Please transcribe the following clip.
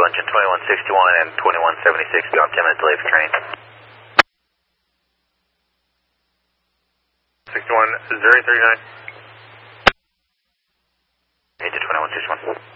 launch in 2161 and 2176, drop 10 minutes delay for training. 61, 039. Into 2161.